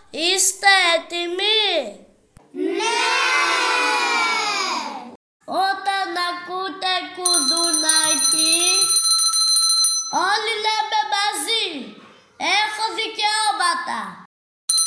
Είστε έτοιμοι? Ναι! Όταν ακούτε κουδουνάκι, όλοι λέμε μαζί. Έχω δικαιώματα.